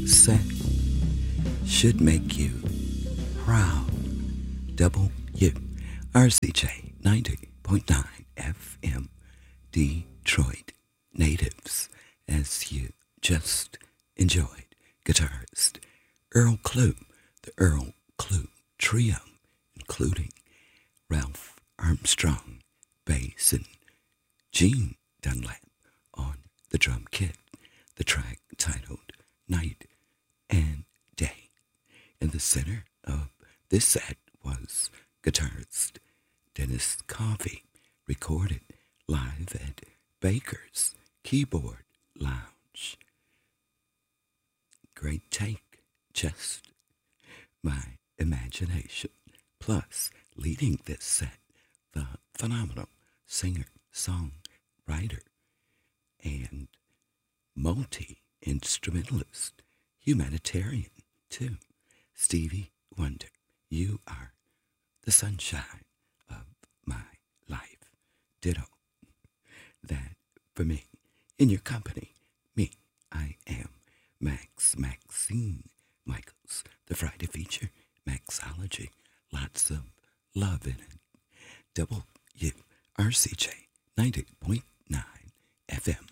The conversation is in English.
set should make you proud. WRCJ 90.9 FM Detroit natives, as you just enjoyed guitarist Earl Klugh, the Earl Klugh Trio, including Ralph Armstrong, bass, and Gene Dunlap on the drum kit, the track titled Night and Day. In the center of this set was guitarist Dennis Coffey, recorded live at Baker's Keyboard Lounge. Great take, just my imagination. Plus, leading this set, the phenomenal singer, songwriter, and multi-instrumentalist, humanitarian too, Stevie Wonder. You are the sunshine of my life. Ditto. That for me. In your company, me, I am Maxine Michaels. The Friday feature, Maxology. Lots of love in it. WRCJ 90.9 FM